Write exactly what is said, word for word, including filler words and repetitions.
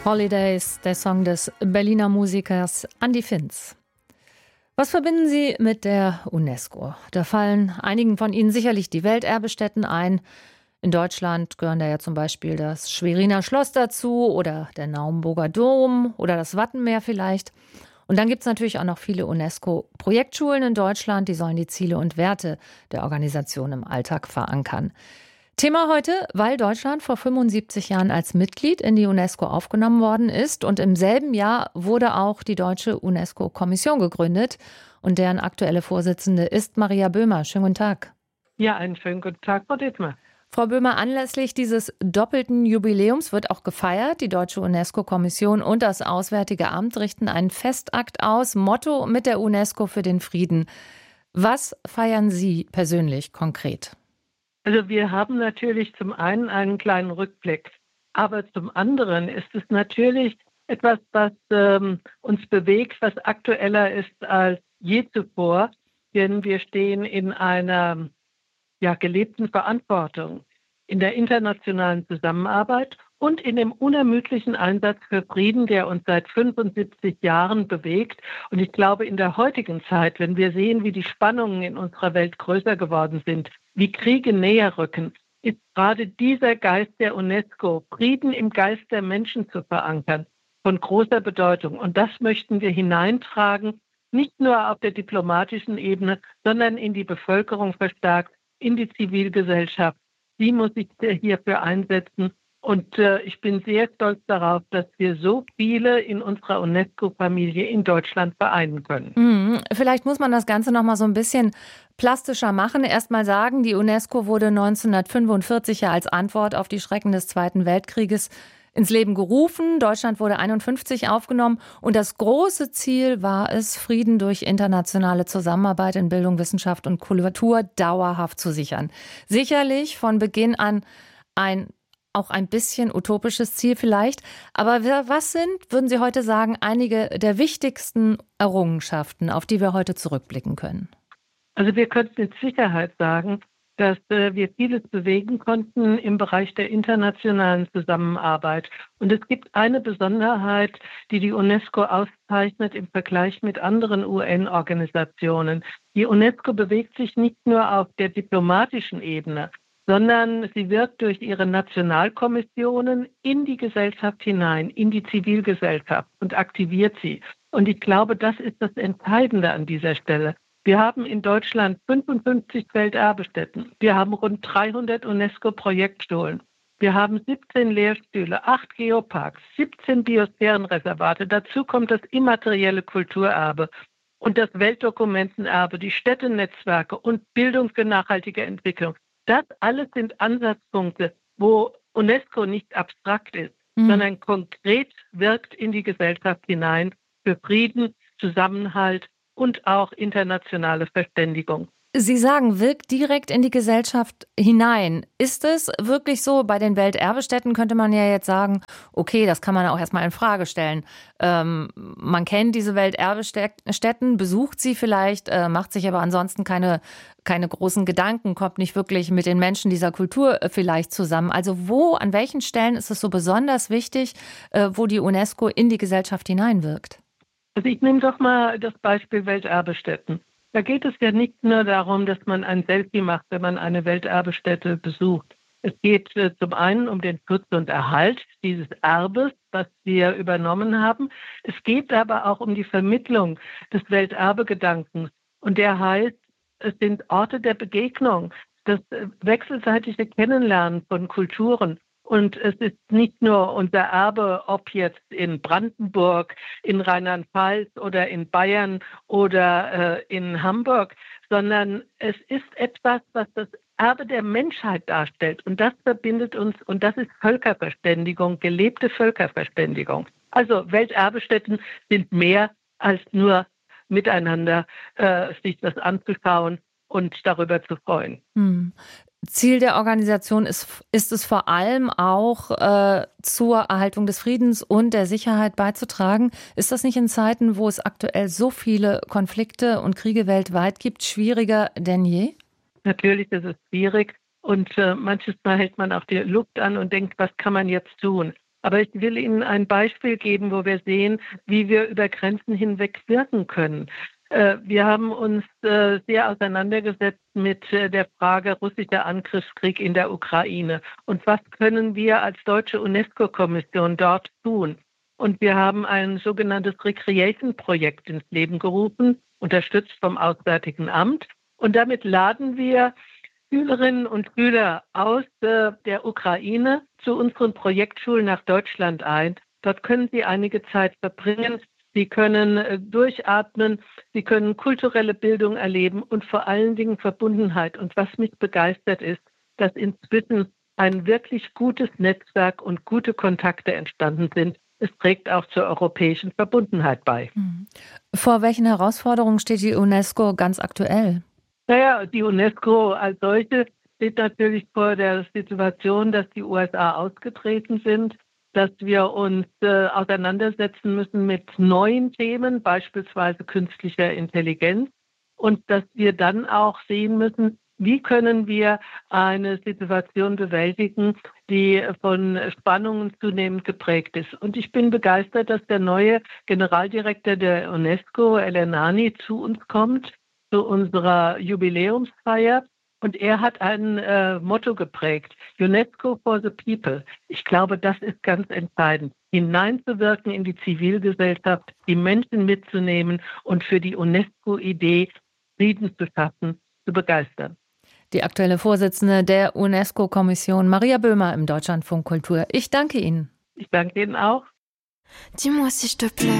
Holidays, der Song des Berliner Musikers Andi Finz. Was verbinden Sie mit der UNESCO? Da fallen einigen von Ihnen sicherlich die Welterbestätten ein. In Deutschland gehören da ja zum Beispiel das Schweriner Schloss dazu oder der Naumburger Dom oder das Wattenmeer vielleicht. Und dann gibt es natürlich auch noch viele UNESCO-Projektschulen in Deutschland, die sollen die Ziele und Werte der Organisation im Alltag verankern. Thema heute, weil Deutschland vor fünfundsiebzig Jahren als Mitglied in die UNESCO aufgenommen worden ist und im selben Jahr wurde auch die Deutsche UNESCO-Kommission gegründet und deren aktuelle Vorsitzende ist Maria Böhmer. Schönen guten Tag. Ja, einen schönen guten Tag, Frau Dittmer. Frau Böhmer, anlässlich dieses doppelten Jubiläums wird auch gefeiert. Die Deutsche UNESCO-Kommission und das Auswärtige Amt richten einen Festakt aus. Motto mit der UNESCO für den Frieden. Was feiern Sie persönlich konkret? Also wir haben natürlich zum einen einen kleinen Rückblick, aber zum anderen ist es natürlich etwas, was ähm, uns bewegt, was aktueller ist als je zuvor, denn wir stehen in einer ja, gelebten Verantwortung in der internationalen Zusammenarbeit und in dem unermüdlichen Einsatz für Frieden, der uns seit fünfundsiebzig Jahren bewegt. Und ich glaube, in der heutigen Zeit, wenn wir sehen, wie die Spannungen in unserer Welt größer geworden sind, wie Kriege näher rücken, ist gerade dieser Geist der UNESCO, Frieden im Geist der Menschen zu verankern, von großer Bedeutung. Und das möchten wir hineintragen, nicht nur auf der diplomatischen Ebene, sondern in die Bevölkerung verstärkt, in die Zivilgesellschaft. Sie muss sich hierfür einsetzen. Und äh, ich bin sehr stolz darauf, dass wir so viele in unserer UNESCO-Familie in Deutschland vereinen können. Mhm. Vielleicht muss man das Ganze noch mal so ein bisschen plastischer machen. Erstmal sagen, die UNESCO wurde neunzehnhundertfünfundvierzig ja als Antwort auf die Schrecken des Zweiten Weltkrieges ins Leben gerufen. Deutschland wurde einundfünfzig aufgenommen. Und das große Ziel war es, Frieden durch internationale Zusammenarbeit in Bildung, Wissenschaft und Kultur dauerhaft zu sichern. Sicherlich von Beginn an ein auch ein bisschen utopisches Ziel vielleicht. Aber was sind, würden Sie heute sagen, einige der wichtigsten Errungenschaften, auf die wir heute zurückblicken können? Also wir können mit Sicherheit sagen, dass äh, wir vieles bewegen konnten im Bereich der internationalen Zusammenarbeit. Und es gibt eine Besonderheit, die die UNESCO auszeichnet im Vergleich mit anderen U N-Organisationen. Die UNESCO bewegt sich nicht nur auf der diplomatischen Ebene, sondern sie wirkt durch ihre Nationalkommissionen in die Gesellschaft hinein, in die Zivilgesellschaft und aktiviert sie. Und ich glaube, das ist das Entscheidende an dieser Stelle. Wir haben in Deutschland fünfundfünfzig Welterbestätten. Wir haben rund dreihundert UNESCO-Projektschulen. Wir haben siebzehn Lehrstühle, acht Geoparks, siebzehn Biosphärenreservate. Dazu kommt das immaterielle Kulturerbe und das Weltdokumentenerbe, die Städtenetzwerke und Bildung für nachhaltige Entwicklung. Das alles sind Ansatzpunkte, wo UNESCO nicht abstrakt ist, mhm. sondern konkret wirkt in die Gesellschaft hinein für Frieden, Zusammenhalt und auch internationale Verständigung. Sie sagen, wirkt direkt in die Gesellschaft hinein. Ist es wirklich so? Bei den Welterbestätten könnte man ja jetzt sagen, okay, das kann man auch erstmal in Frage stellen. Ähm, man kennt diese Welterbestätten, besucht sie vielleicht, äh, macht sich aber ansonsten keine, keine großen Gedanken, kommt nicht wirklich mit den Menschen dieser Kultur äh, vielleicht zusammen. Also wo, an welchen Stellen ist es so besonders wichtig, äh, wo die UNESCO in die Gesellschaft hineinwirkt? Also ich nehme doch mal das Beispiel Welterbestätten. Da geht es ja nicht nur darum, dass man ein Selfie macht, wenn man eine Welterbestätte besucht. Es geht äh, zum einen um den Schutz und Erhalt dieses Erbes, was wir übernommen haben. Es geht aber auch um die Vermittlung des Welterbegedankens. Und der heißt, es sind Orte der Begegnung, das äh, wechselseitige Kennenlernen von Kulturen. Und es ist nicht nur unser Erbe, ob jetzt in Brandenburg, in Rheinland-Pfalz oder in Bayern oder äh, in Hamburg, sondern es ist etwas, was das Erbe der Menschheit darstellt. Und das verbindet uns, und das ist Völkerverständigung, gelebte Völkerverständigung. Also Welterbestätten sind mehr als nur miteinander äh, sich das anzuschauen und darüber zu freuen. Hm. Ziel der Organisation ist, ist es vor allem auch, äh, zur Erhaltung des Friedens und der Sicherheit beizutragen. Ist das nicht in Zeiten, wo es aktuell so viele Konflikte und Kriege weltweit gibt, schwieriger denn je? Natürlich ist es schwierig und äh, manches Mal hält man auch die Luft an und denkt, was kann man jetzt tun? Aber ich will Ihnen ein Beispiel geben, wo wir sehen, wie wir über Grenzen hinweg wirken können. Wir haben uns sehr auseinandergesetzt mit der Frage russischer Angriffskrieg in der Ukraine. Und was können wir als deutsche UNESCO-Kommission dort tun? Und wir haben ein sogenanntes Recreation-Projekt ins Leben gerufen, unterstützt vom Auswärtigen Amt. Und damit laden wir Schülerinnen und Schüler aus äh, der Ukraine zu unseren Projektschulen nach Deutschland ein. Dort können sie einige Zeit verbringen. Sie können äh, durchatmen, sie können kulturelle Bildung erleben und vor allen Dingen Verbundenheit. Und was mich begeistert ist, dass inzwischen ein wirklich gutes Netzwerk und gute Kontakte entstanden sind. Es trägt auch zur europäischen Verbundenheit bei. Vor welchen Herausforderungen steht die UNESCO ganz aktuell? Naja, die UNESCO als solche steht natürlich vor der Situation, dass die U S A ausgetreten sind, dass wir uns äh, auseinandersetzen müssen mit neuen Themen, beispielsweise künstlicher Intelligenz, und dass wir dann auch sehen müssen, wie können wir eine Situation bewältigen, die von Spannungen zunehmend geprägt ist. Und ich bin begeistert, dass der neue Generaldirektor der UNESCO, El Ennani, zu uns kommt, zu unserer Jubiläumsfeier. Und er hat ein äh, Motto geprägt, UNESCO for the People. Ich glaube, das ist ganz entscheidend, hineinzuwirken in die Zivilgesellschaft, die Menschen mitzunehmen und für die UNESCO-Idee Frieden zu schaffen, zu begeistern. Die aktuelle Vorsitzende der UNESCO-Kommission, Maria Böhmer im Deutschlandfunk Kultur. Ich danke Ihnen. Ich danke Ihnen auch. Dis-moi si je te plais.